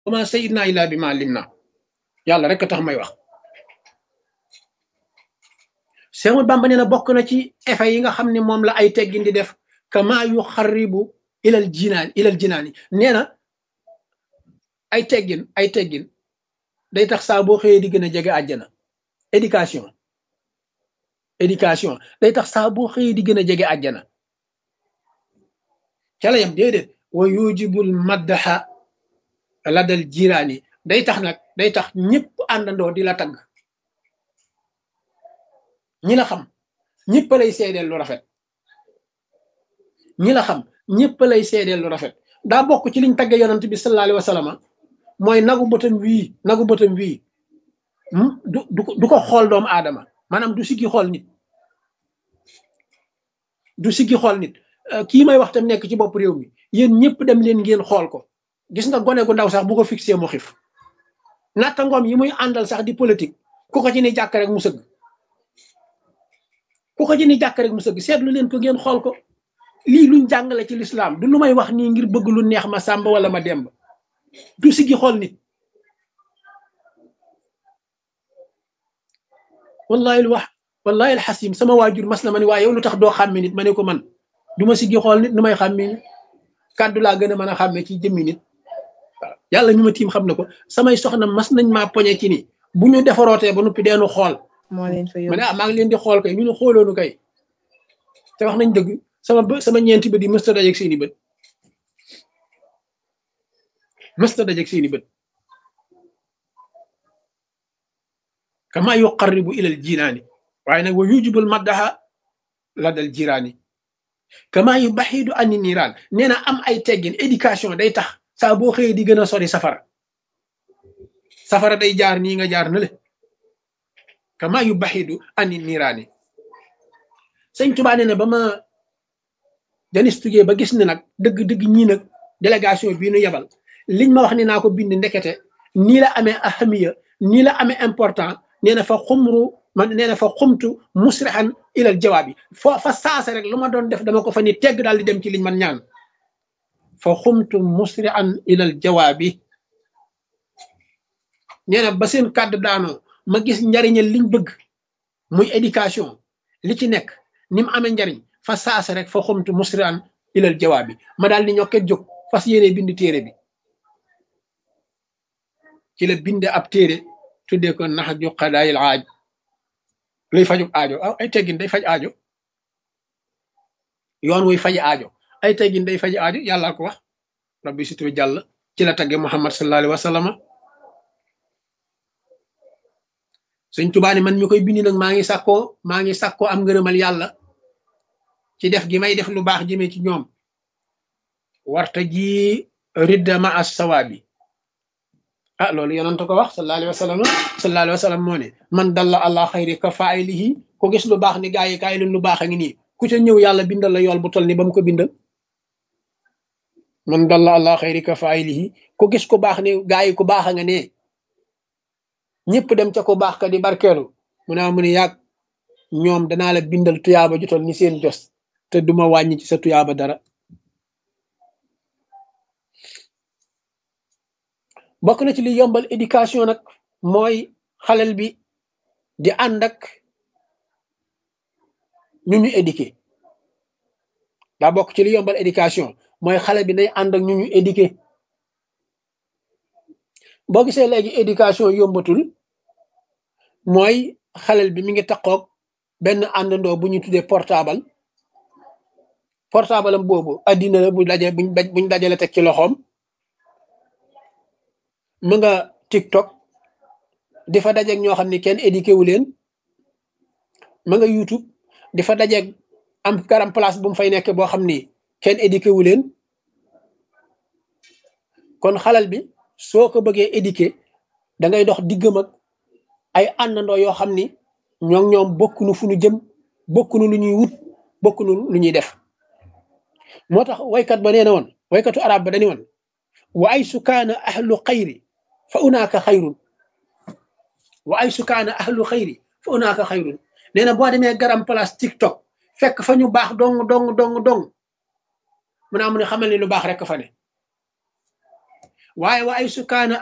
wa ma sayidna illa bi ma lim na yàlla rek a tax may wax. Seexul Bàmba nee na bokk na ci effet yi nga xam ne moom la ay teggin di def kama yu xarribu ilal jinaani nee na ay teggin day tax saa boo xëyee di gën a jege àjjana. éducation day tax saa boo xëyee di gën a jege àjjana ca la yam déedéet wa yujibul maddaxa ladal jiraani day tax ñëpp àndandoo di la tagg. ñi la xam ñëpp lay seedeel lu rafet ñëpp lay seedeel lu rafet daa bokk ci liñ tagge yonant bi sallallahu alayhi wa sallam mooy nagu bëtam wii du ko xool doomu aadama maanaam du siggi xool nit kii may wax tam nekk ci bopp réew mi yéen ñëpp dem leen ngeen xool ko gis nga gone gu ndaw sax bu ko fixé mu xif natta ngoom yi muy àndal sax di politique ku ko ci ni jàkk rek mu sëgg seetlu leen ko ngeen xool ko lii luñ jàngale ci lislaam du lu may wax nii ngir bëgg lu neex ma sàmba wala ma demb du siggi xool nit wallahi alxasim sama waajur mas na ma ne waaye yow lu tax doo xàmme nit ma ne ko man du ma siggi xool nit nu may xàmme nit kàddu laa gën a mën a xàmme ci jëmmi nit waaw yàlla ñu ma tiim xam na ko samay soxna mas nañ maa poñe ci ni bu ñu defarootee ba noppi deenu xool ma ne maa ngi leen di xool kay ñu ne xooloonu kay te wax nañ dëgg sama ñeenti bët yi mësta dajeeg seeni bët kama yuqarribu ilal jinaani waaye nag wa yujibul maddaha la dal jiraani kama yu baxidu ani niiraan nee na am ay teggin éducation day tax saa boo xëyee di gën a sori safara day jaar nii nga jaar na le kama yu baxidu ani niiraani sëñ Tuubaa nee na ba ma janistugee ba gis ne nag dëgg ñii nag délégation bii nu yebal liñ ma wax ni naa ko bind ndekete nii la amee ahamiya nii la amee important nee na fa xumtu musrihan ilal jawaabi fa saasa rek lu ma doon def dama ko fa ni tegg daal di dem ci liñ man ñaan fa xumtu musrihan ilal jawaabi nee na ba seen kàddu daanoo ma gis njariñal liñ bëgg muy éducation li ci nekk ni mu amee njariñ fa saasa rek fa xumtu musrihan ilal jawaabi ma daal di ñokket jóg fas yéene bind téere bi ci la binde ab téere tuddee ko nax ju xadaayil aaj luy faju aajo ay teggin day faj aajo yoon wuy faj aajo ay teggin day faj aajo yàllaa ko wax rabbi situ jàll ci la tagge muhammad sallallahu alayhi wa sallam Sëñ Tuubaa ni man mi koy bindi nag maa ngi sàkkoo am ngërëmal yàlla ci def gi may def lu baax jëmee ci ñoom warta ji ridda ma as sawaabi loolu yonent ko wax sallallahu alayhi wa sallam moo ne man dalla ala xayri ka faa'ilihi ko gis lu baax ni gaa yi kaay leen lu baax a ngi nii ku ca ñëw yàlla bindal la yool bu tol ni ba mu ko bindal man dalla ala xayri ka faa'ilihi ko gis ku baax ni gaa yi ku baax a nga ne ñëpp dem ca ku baax ka di barkeelu mu ne yàgg ñoom danaa la bindal tuyaaba ju tol ni seen jos te duma wàññi ci sa tuyaaba dara bokk na ci li yombal éducation nag mooy xalel bi di ànd ak ñu ñu éduqué daa bokk ci li yombal éducation mooy xale bi day ànd ak ñu ñu éduqué boo gisee léegi éducation yombatul mooy xalel bi mi ngi taqoog benn àndandoo bu ñu tuddee portable am boobu addina la buñ dajale teg ci loxoom mu nga TikTok di fa dajeeg ñoo xam ne kenn éduqué wu leen ma nga YouTube di fa dajeeg am garam place bu mu fay nekk boo xam ni kenn éduqué wu leen kon xalal bi soo ko bëggee éduqué da ngay dox diggam ak ay àndandoo yoo xam ni ñoom bokkunu fu ñu jëm bokkunu lu ñuy wut bokkunu lu ñuy def moo tax waykat ba nee na woon waykatu arab ba dañu woon wa ay sukaana ahlu xayri fa unaaka xayrun wa ay sukaana ahlu xayri fa unaaka xayrun nee na boo demee garam place TikTok fekk fa ñu baax dong mu ne xamal ni lu baax rek fa ne waaye wa ay sukaana